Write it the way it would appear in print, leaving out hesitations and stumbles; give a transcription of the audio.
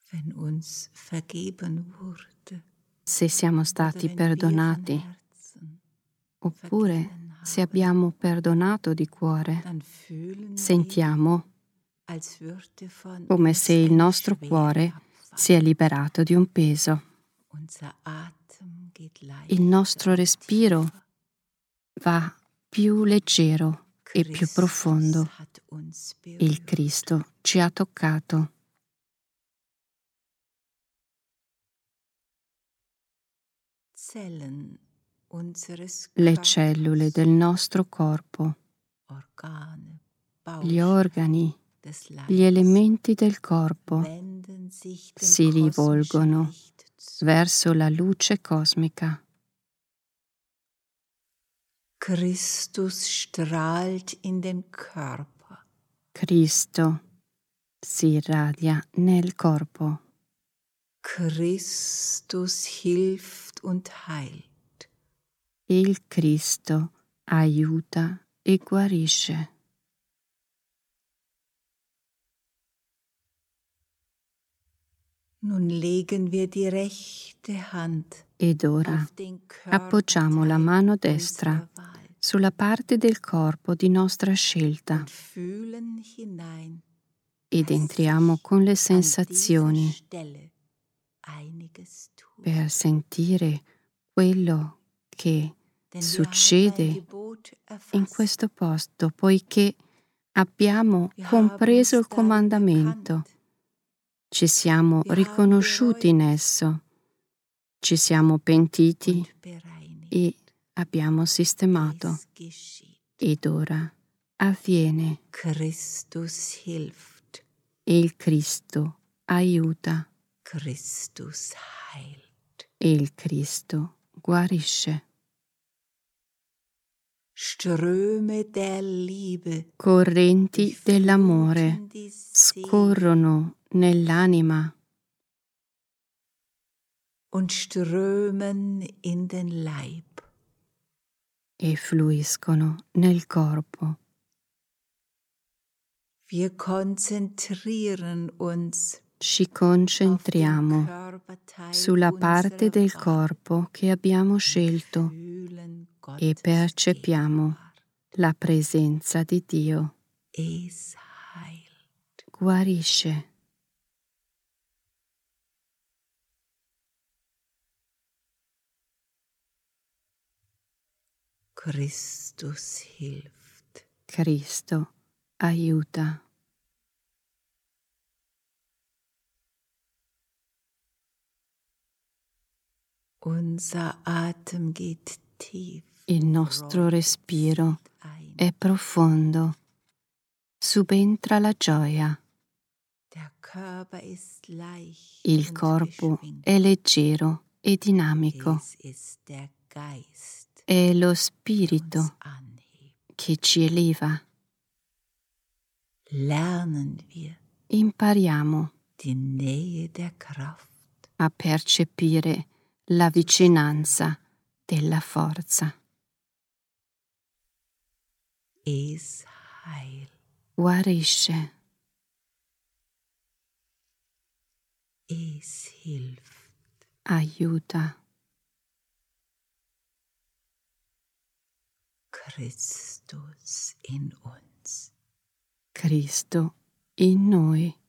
wenn uns vergeben wurde, se siamo stati oder wenn wir von perdonati, Herzen oppure vergeben se haben, abbiamo perdonato di cuore, dann fühlen wir, sentiamo als würde von come uns se il eine nostro Schwere cuore abfallen. si è liberato di un peso. Unser Atem geht Il nostro leichter und respiro tiefer. va più leggero e più Christus profondo. hat uns Il berührt. Cristo ci ha toccato. Zellen unseres Le Körpers, cellule del nostro corpo, Organe, gli Bausteine organi, des gli Leibes elementi del corpo wenden sich dem si kosmischen rivolgono Licht zu. verso la luce cosmica. Christus strahlt in den Körper. Cristo si irradia nel corpo. Christus hilft und heilt. Il Cristo aiuta e guarisce. Nun legen wir die rechte Hand Ed ora auf den appoggiamo la mano Körperteil destra unserer Wahl sulla parte del corpo di nostra scelta und fühlen hinein, ed dass entriamo sich con le an dieser sensazioni Stelle einiges tut. per sentire quello che Denn wir haben ein succede Gebot in erfasst. questo posto, poiché abbiamo Wir haben compreso uns il darin comandamento, erkannt. ci siamo Wir haben riconosciuti in bereut esso, ci siamo pentiti und bereinigt. e abbiamo sistemato. Es geschieht. Ed ora avviene. Christus hilft. Il Cristo aiuta Christus heilt. e il Cristo guarisce. Ströme der Liebe Correnti dell'amore fluten die Seele scorrono nell'anima und strömen in den Leib. e fluiscono nel corpo. Wir konzentrieren uns Ci auf den concentriamo Körperteil sulla parte unserer del Wahl corpo che abbiamo und scelto fühlen e Gottes percepiamo Gegenwart. la presenza di Dio. Es heilt. Guarisce. Christus hilft. Cristo aiuta. Unser Atem geht tief. Il nostro respiro ein. è profondo. Subentra la gioia. Der Körper ist leicht Il und corpo beschwingt. è leggero e dinamico. Es ist der Geist, È lo der uns spirito anhebt. che ci eleva. Lernen wir Impariamo die Nähe der Kraft. a percepire la vicinanza della forza. Es heilt. Guarisce. Es hilft. Aiuta. Christus in uns. Cristo in noi.